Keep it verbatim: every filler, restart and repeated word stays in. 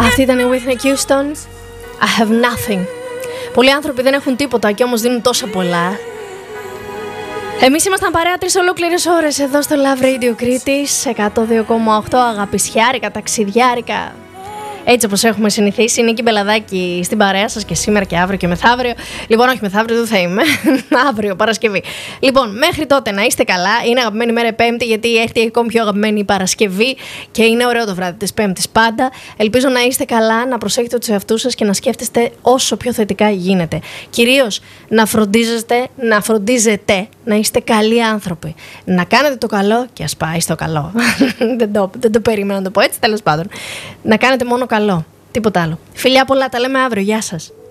Αυτή ήταν η Whitney Houston. I have nothing. Πολλοί άνθρωποι δεν έχουν τίποτα και όμως δίνουν τόσα πολλά. Εμείς ήμασταν παρέα τρεις ολόκληρες ώρες εδώ στο Love Radio Κρήτης εκατό δύο κόμμα οκτώ. Αγαπησιάρικα, ταξιδιάρικα. Έτσι όπως έχουμε συνηθίσει, Νίκη Μπελαδάκη στην παρέα σας και σήμερα και αύριο και μεθαύριο. Λοιπόν, όχι μεθαύριο, δεν θα είμαι. Αύριο, Παρασκευή. Λοιπόν, μέχρι τότε να είστε καλά. Είναι αγαπημένη μέρα Πέμπτη, γιατί έρχεται ακόμη πιο αγαπημένη η Παρασκευή και είναι ωραίο το βράδυ της Πέμπτης πάντα. Ελπίζω να είστε καλά, να προσέχετε τους εαυτούς σας και να σκέφτεστε όσο πιο θετικά γίνεται. Κυρίως να φροντίζεστε, να φροντίζετε να είστε καλοί άνθρωποι. Να κάνετε το καλό και ας πάει στο καλό. δεν, το, δεν το περίμενα να το πω έτσι, τέλος πάντων. Να κάνετε μόνο καλό. Τίποτα άλλο. Φιλιά πολλά, τα λέμε αύριο. Γεια σας.